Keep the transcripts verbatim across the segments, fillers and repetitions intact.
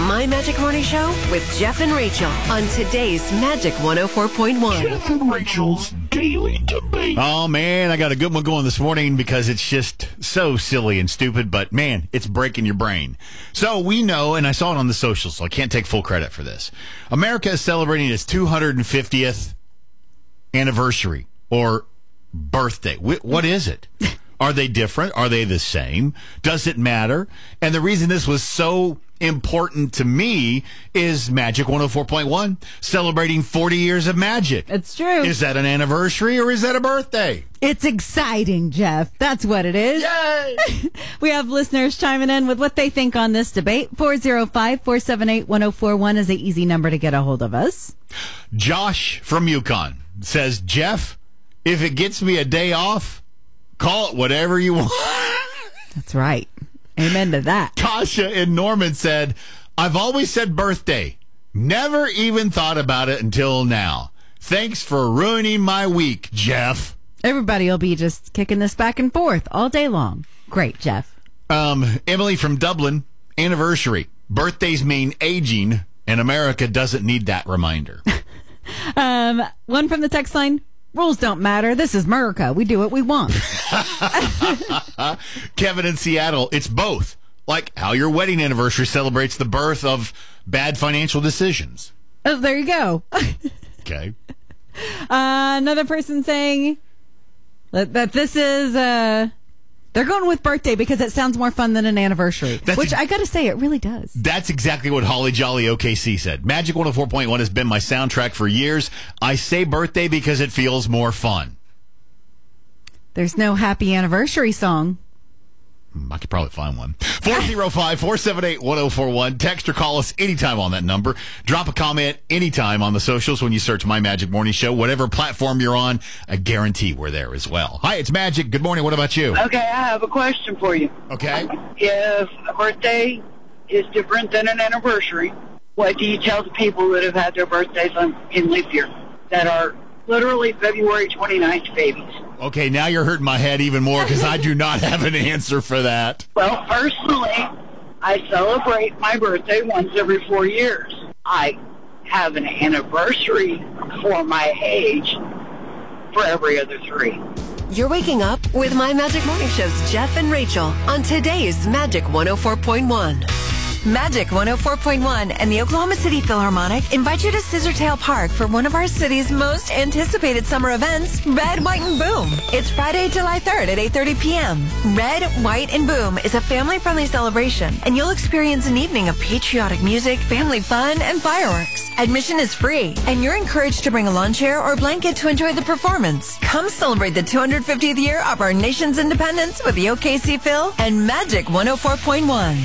My Magic Morning Show with Jeff and Rachel on today's Magic one oh four point one. Jeff and Rachel's Daily Debate. Oh, man, I got a good one going this morning because it's just so silly and stupid, but, man, it's breaking your brain. So we know, and I saw it on the socials, so I can't take full credit for this. America is celebrating its two hundred fiftieth anniversary or birthday. What is it? Are they different? Are they the same? Does it matter? And the reason this was so important to me is Magic one oh four point one celebrating forty years of magic. It's true. Is that an anniversary or is that a birthday? It's exciting, Jeff. That's what it is. Yay! We have listeners chiming in with what they think on this debate. four oh five, four seven eight, one oh four one is an easy number to get a hold of us. Josh from Yukon says, Jeff, if it gets me a day off, call it whatever you want. That's right. Amen to that. Tasha in Norman said, I've always said birthday. Never even thought about it until now. Thanks for ruining my week, Jeff. Everybody will be just kicking this back and forth all day long. Great, Jeff. Um, Emily from Dublin, anniversary. Birthdays mean aging, and America doesn't need that reminder. um, one from the text line. Rules don't matter. This is America. We do what we want. Kevin in Seattle, it's both. Like how your wedding anniversary celebrates the birth of bad financial decisions. Oh, there you go. Okay. Uh, another person saying that, that this is, uh, they're going with birthday because it sounds more fun than an anniversary. That's which ex- I got to say, it really does. That's exactly what Holly Jolly O K C said. Magic one oh four point one has been my soundtrack for years. I say birthday because it feels more fun. There's no happy anniversary song. I could probably find one. four oh five, four seven eight, one oh four one. Text or call us anytime on that number. Drop a comment anytime on the socials when you search My Magic Morning Show. Whatever platform you're on, I guarantee we're there as well. Hi, it's Magic. Good morning. What about you? Okay, I have a question for you. Okay. If a birthday is different than an anniversary, what do you tell the people that have had their birthdays on, in leap year that are literally February twenty-ninth babies? Okay, now you're hurting my head even more because I do not have an answer for that. Well, personally, I celebrate my birthday once every four years. I have an anniversary for my age for every other three. You're waking up with My Magic Morning Show's Jeff and Rachel on today's Magic one oh four point one. Magic one oh four point one and the Oklahoma City Philharmonic invite you to Scissortail Park for one of our city's most anticipated summer events, Red, White, and Boom. It's Friday, July third at eight thirty p.m. Red, White, and Boom is a family-friendly celebration, and you'll experience an evening of patriotic music, family fun, and fireworks. Admission is free, and you're encouraged to bring a lawn chair or blanket to enjoy the performance. Come celebrate the two hundred fiftieth year of our nation's independence with the O K C Phil and Magic one oh four point one.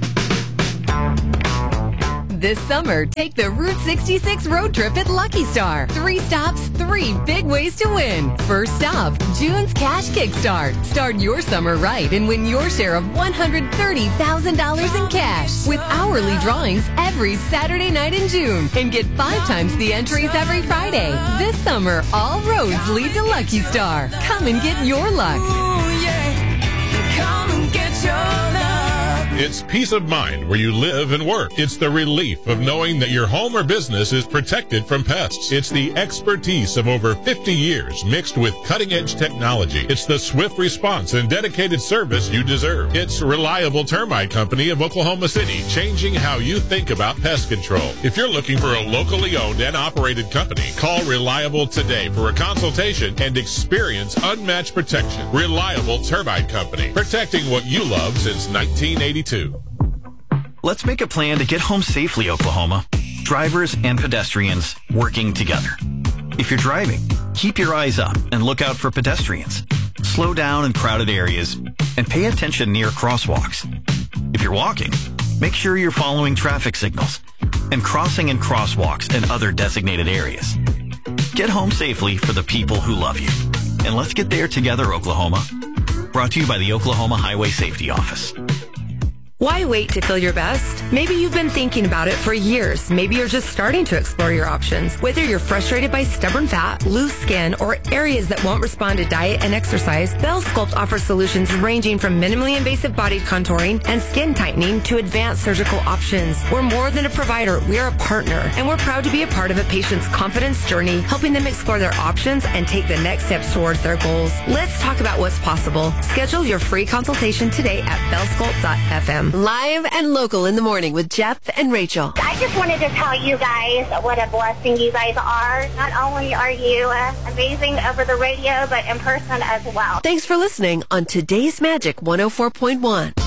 This summer, take the Route sixty-six road trip at Lucky Star. Three stops, three big ways to win. First stop, June's Cash Kickstart. Start your summer right and win your share of one hundred thirty thousand dollars in cash with hourly drawings every Saturday night in June. And get five times the entries every Friday. This summer, all roads lead to Lucky Star. Come and get your luck. Ooh, yeah. Come and get your luck. It's peace of mind where you live and work. It's the relief of knowing that your home or business is protected from pests. It's the expertise of over fifty years mixed with cutting-edge technology. It's the swift response and dedicated service you deserve. It's Reliable Termite Company of Oklahoma City, changing how you think about pest control. If you're looking for a locally owned and operated company, call Reliable today for a consultation and experience unmatched protection. Reliable Termite Company, protecting what you love since nineteen eighty-two. Let's make a plan to get home safely, Oklahoma. Drivers and pedestrians working together. If you're driving, keep your eyes up and look out for pedestrians. Slow down in crowded areas and pay attention near crosswalks. If you're walking, make sure you're following traffic signals and crossing in crosswalks and other designated areas. Get home safely for the people who love you. And let's get there together, Oklahoma. Brought to you by the Oklahoma Highway Safety Office. Why wait to feel your best? Maybe you've been thinking about it for years. Maybe you're just starting to explore your options. Whether you're frustrated by stubborn fat, loose skin, or areas that won't respond to diet and exercise, BellSculpt offers solutions ranging from minimally invasive body contouring and skin tightening to advanced surgical options. We're more than a provider. We're a partner, and we're proud to be a part of a patient's confidence journey, helping them explore their options and take the next steps towards their goals. Let's talk about what's possible. Schedule your free consultation today at bell sculpt dot f m. Live and local in the morning with Jeff and Rachel. I just wanted to tell you guys what a blessing you guys are. Not only are you uh, amazing over the radio, but in person as well. Thanks for listening on Today's Magic one oh four point one.